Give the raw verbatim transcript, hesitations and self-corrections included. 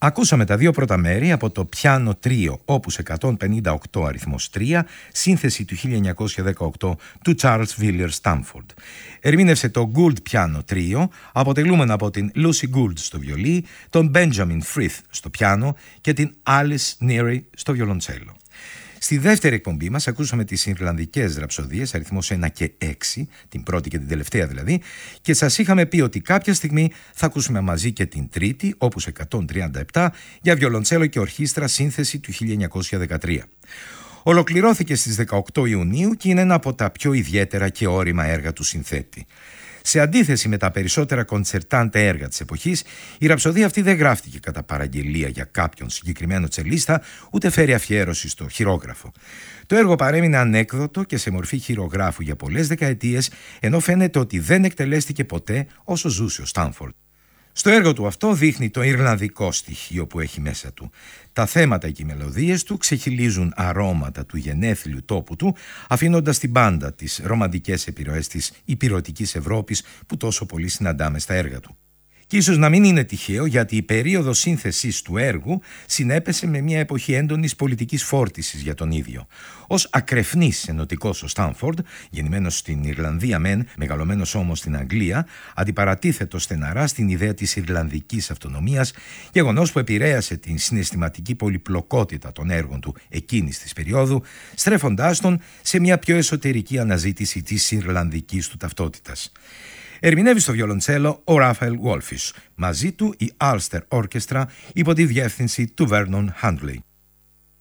Ακούσαμε τα δύο πρώτα μέρη από το πιάνο τρίο όπους εκατόν πενήντα οκτώ αριθμός τρία, σύνθεση του χίλια εννιακόσια δεκαοκτώ του Charles Villiers Stanford. Ερμήνευσε το Gould πιάνο τρίο, αποτελούμενο από την Lucy Gould στο βιολί, τον Benjamin Frith στο πιάνο και την Alice Neary στο βιολοντσέλο. Στη δεύτερη εκπομπή μας ακούσαμε τις Ιρλανδικές ραψοδίες αριθμός ένα και έξι, την πρώτη και την τελευταία δηλαδή, και σας είχαμε πει ότι κάποια στιγμή θα ακούσουμε μαζί και την τρίτη, όπους εκατόν τριάντα επτά, για βιολοντσέλο και ορχήστρα, σύνθεση του χίλια εννιακόσια δεκατρία. Ολοκληρώθηκε στις δεκαοκτώ Ιουνίου και είναι ένα από τα πιο ιδιαίτερα και όρημα έργα του συνθέτη. Σε αντίθεση με τα περισσότερα κοντσερτάντε έργα της εποχής, η ραψοδία αυτή δεν γράφτηκε κατά παραγγελία για κάποιον συγκεκριμένο τσελίστα, ούτε φέρει αφιέρωση στο χειρόγραφο. Το έργο παρέμεινε ανέκδοτο και σε μορφή χειρογράφου για πολλές δεκαετίες, ενώ φαίνεται ότι δεν εκτελέστηκε ποτέ όσο ζούσε ο Στάνφορντ. Στο έργο του αυτό δείχνει το ιρλανδικό στοιχείο που έχει μέσα του. Τα θέματα και οι μελωδίες του ξεχυλίζουν αρώματα του γενέθλιου τόπου του, αφήνοντας την πάντα τις ρομαντικές επιρροές της υπηρετικής Ευρώπης που τόσο πολύ συναντάμε στα έργα του. Και ίσως να μην είναι τυχαίο, γιατί η περίοδος σύνθεσης του έργου συνέπεσε με μια εποχή έντονης πολιτικής φόρτισης για τον ίδιο. Ως ακρεφνής ενωτικός ο Στάνφορντ, γεννημένος στην Ιρλανδία μεν, μεγαλωμένος όμως στην Αγγλία, αντιπαρατίθετο στεναρά στην ιδέα της Ιρλανδικής αυτονομίας, γεγονός που επηρέασε την συναισθηματική πολυπλοκότητα των έργων του εκείνης της περίοδου, στρέφοντάς τον σε μια πιο εσωτερική αναζήτηση της Ιρλανδικής του ταυτότητας. Ερμηνεύει στο βιολοντσέλο ο Ράφαελ Γουόλφις, μαζί του η Ulster Orchestra υπό τη διεύθυνση του Vernon Handley.